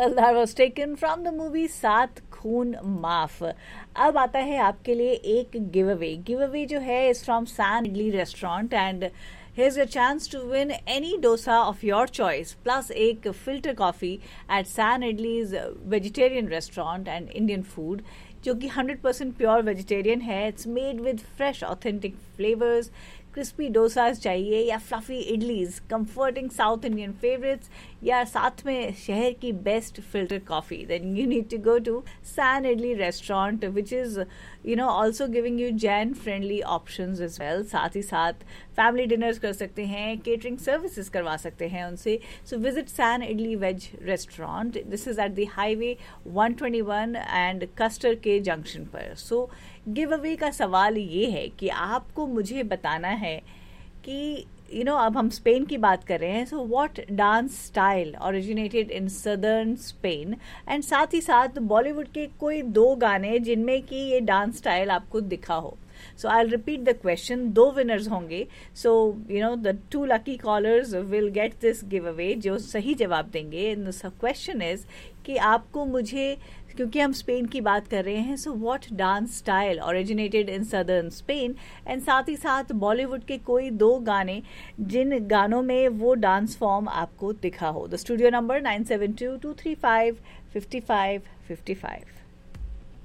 Well, that was taken from the movie सात खून माफ. अब आता है आपके लिए एक गिव अवे जो है is from San idli restaurant and here's your chance to win any dosa of your choice plus एक filter coffee at San Idli's vegetarian restaurant and Indian food जो कि 100% प्योर वेजिटेरियन है. It's made with fresh authentic flavours. Crispy dosas चाहिए या fluffy idlis, comforting south Indian favourites या साथ में शहर की best filter coffee, then you need to go to San idli restaurant which is also giving you Jain friendly options as well. साथ ही साथ family dinners कर सकते हैं, केटरिंग सर्विसेज करवा सकते हैं उनसे. So visit San idli veg restaurant. This is at the highway 121 and castor के जंक्शन पर. सो गिव अवे का सवाल ये है कि आपको मुझे बताना है कि अब हम स्पेन की बात कर रहे हैं. So what dance style originated in southern Spain, and साथ ही साथ बॉलीवुड के कोई दो गाने जिनमें कि ये डांस स्टाइल आपको दिखा हो. So I'll repeat the question. 2 winners होंगे. So the 2 lucky callers will get this giveaway जो सही जवाब देंगे. And the question is कि आपको मुझे, क्योंकि हम स्पेन की बात कर रहे हैं, so what dance style originated in southern Spain, and साथ ही साथ बॉलीवुड के कोई 2 गाने जिन गानों में वो डांस फॉर्म आपको दिखा हो. The studio number 972-235-5555.